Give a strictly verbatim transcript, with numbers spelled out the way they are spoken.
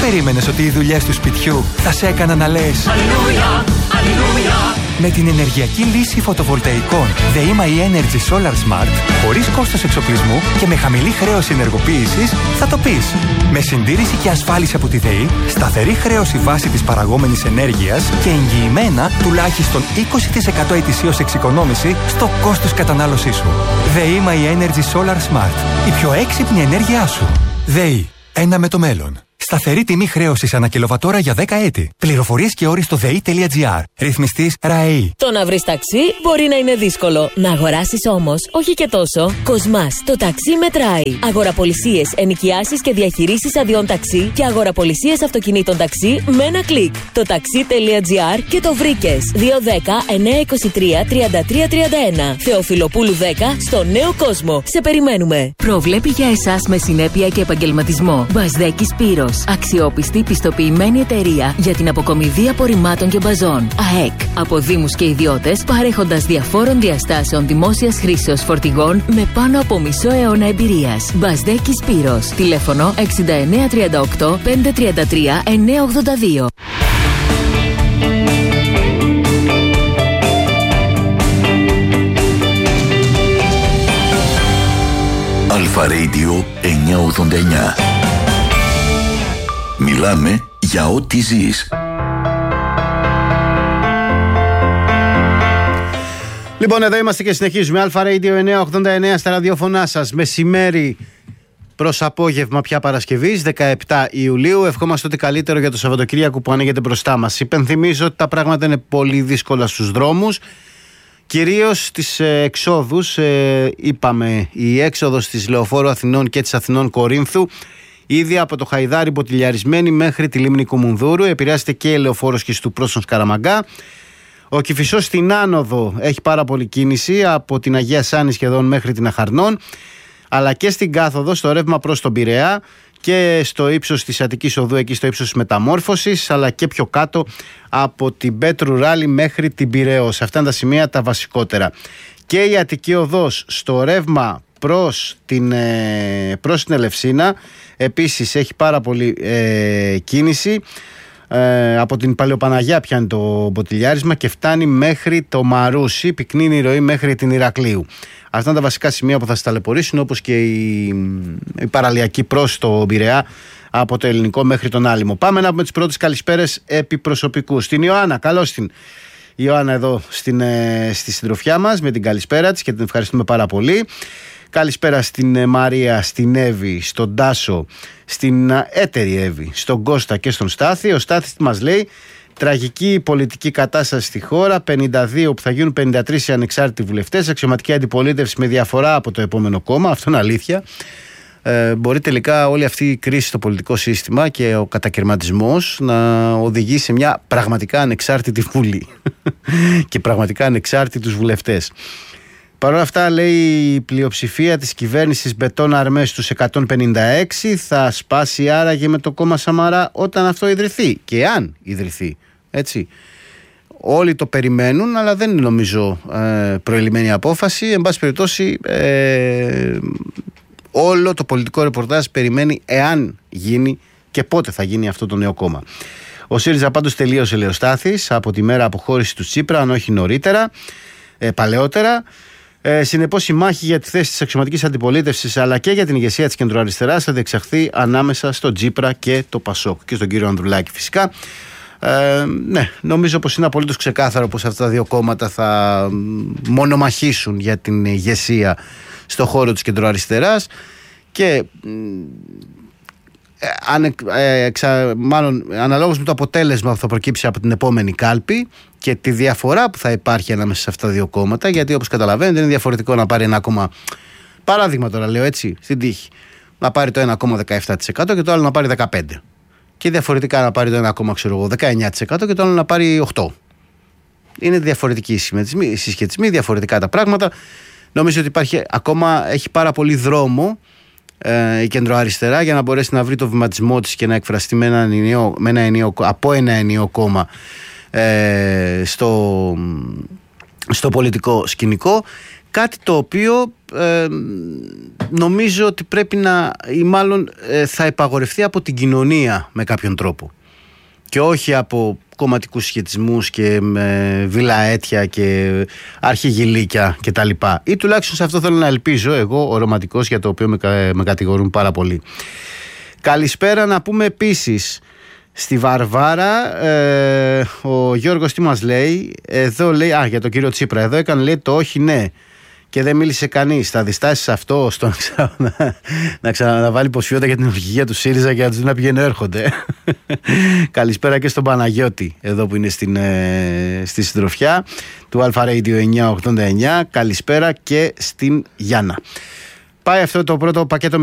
περίμενες ότι οι δουλειές του σπιτιού θα σε έκαναν να λες Αλληλούια, αλληλούια? Με την ενεργειακή λύση φωτοβολταϊκών ΔΕΗ My Energy Solar Smart, χωρίς κόστος εξοπλισμού και με χαμηλή χρέωση ενεργοποίησης, θα το πεις. Με συντήρηση και ασφάλιση από τη ΔΕΗ, σταθερή χρέωση βάση της παραγόμενης ενέργειας και εγγυημένα τουλάχιστον είκοσι τοις εκατό ετησίως εξοικονόμηση στο κόστος κατανάλωσής σου. ΔΕΗ My Energy Solar Smart. Η πιο έξυπνη ενέργειά σου. ΔΕΗ. Ένα με το μέλλον. Σταθερή τιμή χρέωσης ανά κιλοβατόρα για δέκα έτη. Πληροφορίες και όροι στο ΔΕΗ.gr. Ρυθμιστής ΡΑΕΗ. Το να βρεις ταξί μπορεί να είναι δύσκολο. Να αγοράσεις όμως, όχι και τόσο. Κοσμάς. Το ταξί μετράει. Αγοραπολισίες, ενοικιάσεις και διαχειρήσεις αδειών ταξί και αγοραπολισίες αυτοκινήτων ταξί με ένα κλικ. Το ταξί.gr και το βρήκες. δύο δέκα εννιακόσια είκοσι τρία τριάντα τρία τριάντα ένα. Θεοφιλοπούλου δέκα στο Νέο Κόσμο. Σε περιμένουμε. Προβλέπει για εσάς με συνέπεια και επαγγελματισμό. Μπασδέκη Σπύρος. Αξιόπιστη πιστοποιημένη εταιρεία για την αποκομιδή απορριμμάτων και μπαζών. ΑΕΚ. Από δήμους και ιδιώτες, παρέχοντας διαφόρων διαστάσεων δημόσιας χρήσεως φορτηγών με πάνω από μισό αιώνα εμπειρίας. Μπασδέκη Σπύρος. Τηλέφωνο εξήντα εννέα τριάντα οκτώ πεντακόσια τριάντα τρία εννιακόσια ογδόντα δύο. Αλφα Radio εννιακόσια ογδόντα εννιά. Μιλάμε για ό,τι ζεις. Λοιπόν, εδώ είμαστε και συνεχίζουμε. Αλφα Radio εννιακόσια ογδόντα εννιά στα ραδιοφωνά σας. Μεσημέρι προς απόγευμα πια Παρασκευής, δεκαεπτά Ιουλίου. Ευχόμαστε ότι καλύτερο για το Σαββατοκύριακο που ανοίγεται μπροστά μας. Υπενθυμίζω ότι τα πράγματα είναι πολύ δύσκολα στους δρόμους. Κυρίως στις ε, εξόδους, ε, είπαμε, η έξοδος της Λεωφόρου Αθηνών και της Αθηνών Κορίνθου, ήδη από το Χαϊδάρι μποτιλιαρισμένη μέχρι τη λίμνη Κουμουνδούρου. Επηρεάζεται και η Λεωφόρος και του Πρόσων Σκαραμαγκά. Ο Κηφισός στην άνοδο έχει πάρα πολλή κίνηση από την Αγία Σάνη σχεδόν μέχρι την Αχαρνών, αλλά και στην κάθοδο στο ρεύμα προς τον Πειραιά και στο ύψος της Αττικής Οδού, εκεί στο ύψος της Μεταμόρφωσης, αλλά και πιο κάτω από την Πέτρου Ράλη μέχρι την Πειραιώς. Αυτά είναι τα σημεία τα βασικότερα. Και η Αττική Οδός στο ρεύμα προς την, ε, προς την Ελευσίνα επίσης έχει πάρα πολύ ε, κίνηση. Ε, από την Παλαιοπαναγιά πιάνει το μποτιλιάρισμα και φτάνει μέχρι το Μαρούσι, πυκνίνει η ροή μέχρι την Ηρακλείου. Αυτά είναι τα βασικά σημεία που θα σας ταλαιπωρήσουν, όπως και η, η παραλιακή προς το Πειραιά από το Ελληνικό μέχρι τον Άλυμο. Πάμε να πούμε τις πρώτες καλησπέρες επί προσωπικού. Στην Ιωάννα, καλώς την. Η Ιωάννα εδώ στην, ε, στη συντροφιά μας με την καλησπέρα της και την ευχαριστούμε πάρα πολύ. Καλησπέρα στην Μαρία, στην Εύη, στον Τάσο, στην έτερη Εύη, στον Κώστα και στον Στάθη. Ο Στάθης μας λέει: τραγική πολιτική κατάσταση στη χώρα, πενήντα δύο που θα γίνουν πενήντα τρεις οι ανεξάρτητοι βουλευτές, αξιωματική αντιπολίτευση με διαφορά από το επόμενο κόμμα. Αυτό είναι αλήθεια. Ε, μπορεί τελικά όλη αυτή η κρίση στο πολιτικό σύστημα και ο κατακαιρματισμός να οδηγεί σε μια πραγματικά ανεξάρτητη βουλή και πραγματικά ανεξάρτητους βουλευτές. Παρ' όλα αυτά, λέει, η πλειοψηφία της κυβέρνησης Μπετών Αρμές στους εκατόν πενήντα έξι θα σπάσει άραγε με το κόμμα Σαμαρά όταν αυτό ιδρυθεί και αν ιδρυθεί, έτσι. Όλοι το περιμένουν, αλλά δεν είναι νομίζω ε, προηλημένη απόφαση. Εν πάση περιπτώσει, ε, όλο το πολιτικό ρεπορτάζ περιμένει εάν γίνει και πότε θα γίνει αυτό το νέο κόμμα. Ο ΣΥΡΙΖΑ πάντως τελείωσε, λέει ο Στάθης, από τη μέρα αποχώρηση του Τσίπρα, αν όχι νωρίτερα, ε, παλαιότερα. Ε, συνεπώς, η μάχη για τη θέση της αξιωματικής αντιπολίτευσης αλλά και για την ηγεσία της κεντροαριστεράς θα διεξαχθεί ανάμεσα στον Τσίπρα και το Πασόκ και στον κύριο Ανδρουλάκη φυσικά. Ε, ναι, νομίζω πως είναι απολύτως ξεκάθαρο πως αυτά τα δύο κόμματα θα μονομαχήσουν για την ηγεσία στον χώρο της κεντροαριστεράς και ε, εξα, μάλλον αναλόγως με το αποτέλεσμα που θα προκύψει από την επόμενη κάλπη και τη διαφορά που θα υπάρχει ανάμεσα σε αυτά τα δύο κόμματα, γιατί όπως καταλαβαίνετε είναι διαφορετικό να πάρει ένα κόμμα, παράδειγμα τώρα λέω έτσι στην τύχη, να πάρει το ένα κόμμα δεκαεπτά τοις εκατό και το άλλο να πάρει δεκαπέντε τοις εκατό και διαφορετικά να πάρει το ένα κόμμα δεκαεννιά τοις εκατό και το άλλο να πάρει οκτώ τοις εκατό. Είναι διαφορετικοί οι συσχετισμοί, διαφορετικά τα πράγματα. Νομίζω ότι υπάρχει ακόμα, έχει πάρα πολύ δρόμο ε, η κεντροαριστερά για να μπορέσει να βρει το βηματισμό της και να εκφραστεί με ένα ενιαίο, με ένα ενιαίο, από ένα ενιαίο κόμμα ε, στο, στο πολιτικό σκηνικό. κάτι το οποίο ε, νομίζω ότι πρέπει να, ή μάλλον ε, θα επαγορευτεί από την κοινωνία με κάποιον τρόπο και όχι από κομματικούς σχετισμούς και με βιλαέτια και αρχιγυλίκια και τα λοιπά. Ή τουλάχιστον σε αυτό θέλω να ελπίζω εγώ, ο ρομαντικός, για το οποίο με, με κατηγορούν πάρα πολύ. Καλησπέρα να πούμε επίσης στη Βαρβάρα. ε, ο Γιώργος τι μας λέει? Εδώ λέει, α, για τον κύριο Τσίπρα, εδώ έκανε, λέει, το όχι ναι και δεν μίλησε κανείς. Θα διστάσει αυτό στο να, ξα... να ξαναβάλει υποψηφιότητα για την ορκηγία του ΣΥΡΙΖΑ και να τους να πηγαίνουν έρχονται. Καλησπέρα και στον Παναγιώτη εδώ που είναι στην, ε, στη συντροφιά του Αλφα Radio εννιακόσια ογδόντα εννιά. Καλησπέρα και στην Γιάννα. Πάει αυτό το πρώτο πακέτο